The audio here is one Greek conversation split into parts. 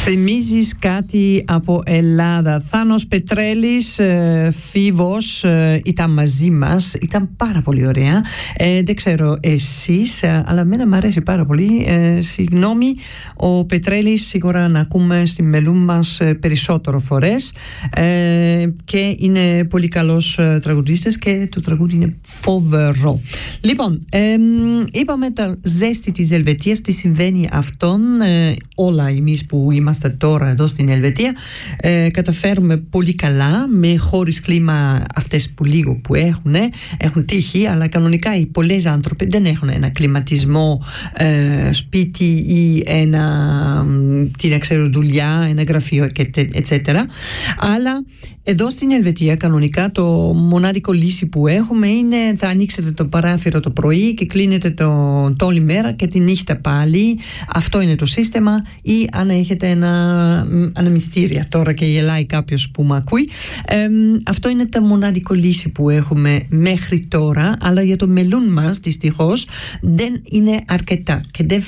Θυμίζεις κάτι από Ελλάδα. Θάνος Πετρέλης, Φίβος, ήταν μαζί μας. Ήταν πάρα πολύ ωραία. Δεν ξέρω εσείς, αλλά εμένα μου αρέσει πάρα πολύ. Συγγνώμη, ο Πετρέλης σίγουρα να ακούμε στη μελού μας περισσότερο φορές, και είναι πολύ καλός τραγουδίστας και το τραγούδι είναι φοβερό. Λοιπόν, είπαμε τα ζέστη της Ελβετίας, τι συμβαίνει αυτόν. Όλα εμείς που είμαστε τώρα εδώ στην Ελβετία καταφέρουμε πολύ καλά με χώρες κλίμα αυτές που λίγο που έχουν τύχη, αλλά κανονικά οι πολλές άνθρωποι δεν έχουν ένα κλιματισμό σπίτι ή δουλειά, ένα γραφείο etc. Αλλά εδώ στην Ελβετία κανονικά το μοναδικό λύση που έχουμε είναι θα ανοίξετε το παράθυρο το πρωί και κλείνετε το όλη μέρα και τη νύχτα πάλι. Αυτό είναι το σύστημα. Ή αν έχετε ένα μυστήρια τώρα και γελάει κάποιος που με ακούει, αυτό είναι το μοναδικό λύση που έχουμε μέχρι τώρα, αλλά για το μέλλον μας δυστυχώς δεν είναι αρκετά και δεν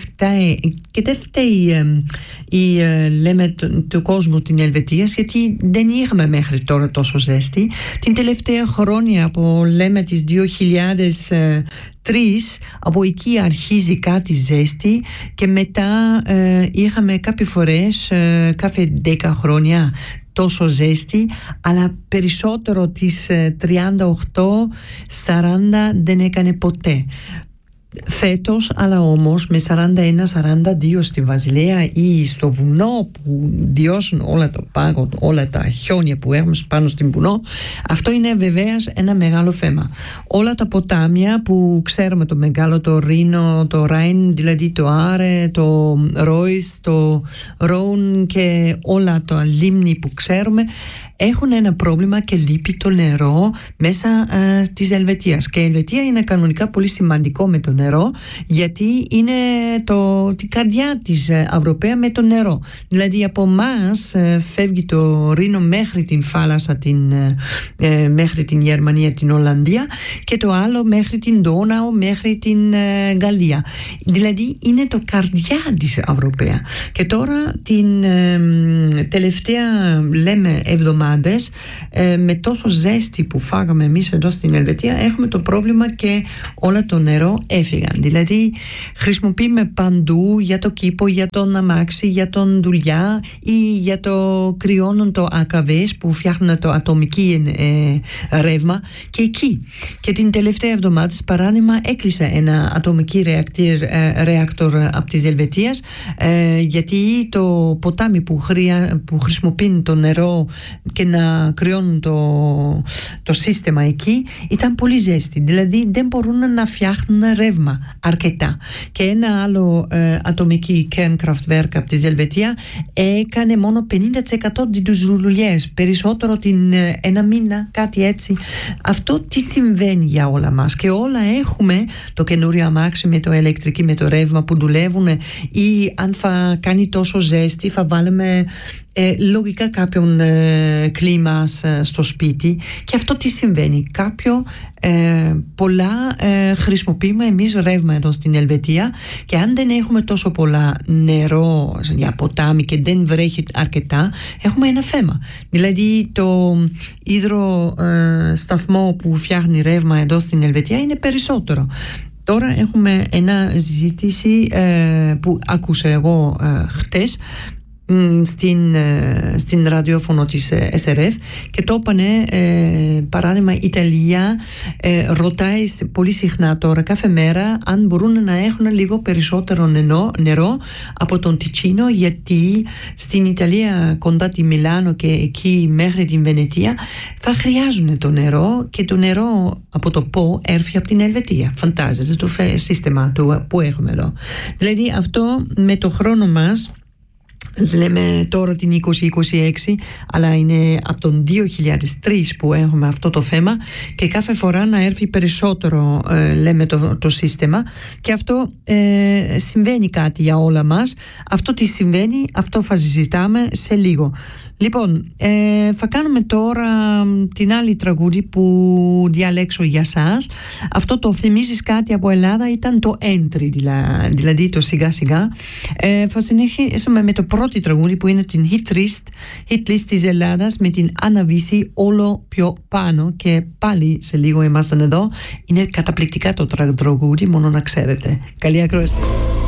φταίει λέμε του κόσμου την Ελβετία, γιατί δεν είχαμε μέχρι τώρα τόσο ζέστη. Την τελευταία χρόνια από λέμε τις 2003, από εκεί αρχίζει κάτι ζέστη και μετά είχαμε κάποιες φορές κάθε 10 χρόνια τόσο ζέστη, αλλά περισσότερο τις 38-40 δεν έκανε ποτέ. Φέτος, αλλά όμως με 41-42 στη Βασιλεία ή στο βουνό που διώσουν όλα το πάγο, όλα τα χιόνια που έχουμε πάνω στην βουνό, αυτό είναι βεβαίως ένα μεγάλο θέμα. Όλα τα ποτάμια που ξέρουμε, το μεγάλο, το Ρήνο, το Ράιν, δηλαδή το Άρε, το Ρόις, το Ρόουν και όλα τα λίμνη που ξέρουμε, έχουν ένα πρόβλημα και λείπει το νερό μέσα της Ελβετίας. Και η Ελβετία είναι κανονικά πολύ σημαντικό με το νερό, γιατί είναι την καρδιά της Ευρωπαία με το νερό. Δηλαδή από εμάς φεύγει το Ρήνο μέχρι την θάλασσα, μέχρι την Γερμανία, την Ολλανδία, και το άλλο μέχρι την Δόναο, μέχρι την Γαλλία. Δηλαδή είναι το καρδιά της Ευρωπαία. Και τώρα την τελευταία λέμε εβδομάδες, με τόσο ζέστη που φάγαμε εμείς εδώ στην Ελβετία, έχουμε το πρόβλημα και όλα το νερό έφυγαν. Δηλαδή χρησιμοποιούμε παντού για το κήπο, για τον αμάξι, για τον δουλειά ή για το κρυώνουν το AKWs που φτιάχνουν το ατομική ρεύμα και εκεί. Και την τελευταία εβδομάδα, παράδειγμα, έκλεισε ένα ατομική ρεάκτορ από της Ελβετίας, γιατί το ποτάμι που χρησιμοποιούν το νερό και να κρυώνουν το σύστημα εκεί ήταν πολύ ζέστη, δηλαδή δεν μπορούν να φτιάχνουν ρεύμα αρκετά. Και ένα άλλο ατομική Kernkraftwerk από τη Ελβετία έκανε μόνο 50% τις δουλειές, περισσότερο ένα μήνα, κάτι έτσι. Αυτό τι συμβαίνει για όλα μας, και όλα έχουμε το καινούριο αμάξι με το ηλεκτρική, με το ρεύμα που δουλεύουν, ή αν θα κάνει τόσο ζέστη θα βάλουμε λογικά κάποιον κλίμα στο σπίτι. Και αυτό τι συμβαίνει, πολλά χρησιμοποιούμε εμείς ρεύμα εδώ στην Ελβετία, και αν δεν έχουμε τόσο πολλά νερό για ποτάμι και δεν βρέχει αρκετά, έχουμε ένα θέμα. Δηλαδή το υδροσταθμό που φτιάχνει ρεύμα εδώ στην Ελβετία είναι περισσότερο. Τώρα έχουμε ένα συζήτηση που άκουσα εγώ χτες στην ραδιόφωνο της SRF, και το είπανε, παράδειγμα, η Ιταλία ρωτάει πολύ συχνά τώρα κάθε μέρα αν μπορούν να έχουν λίγο περισσότερο νερό από τον Τιτσίνο, γιατί στην Ιταλία κοντά τη Μιλάνο και εκεί μέχρι την Βενετία θα χρειάζουν το νερό, και το νερό από το Πο έρθει από την Ελβετία. Φαντάζεται το σύστημα που έχουμε εδώ. Δηλαδή αυτό με το χρόνο μας, λέμε τώρα την 2026, αλλά είναι από τον 2003 που έχουμε αυτό το θέμα, και κάθε φορά να έρθει περισσότερο λέμε το σύστημα, και αυτό συμβαίνει κάτι για όλα μας. Αυτό τι συμβαίνει, αυτό θα συζητάμε σε λίγο. Λοιπόν, θα κάνουμε τώρα την άλλη τραγούδι που διαλέξω για σας. Αυτό το θυμίζεις κάτι από Ελλάδα, ήταν το entry, δηλαδή το σιγά σιγά. Θα συνεχίσουμε με το πρώτο πρώτη τραγούδι που είναι την hit list της Ελλάδας με την αναβίση όλο πιο πάνω, και πάλι σε λίγο ήμασταν εδώ. Είναι καταπληκτικά το τραγούδι, μόνο να ξέρετε. Καλή ακρόαση.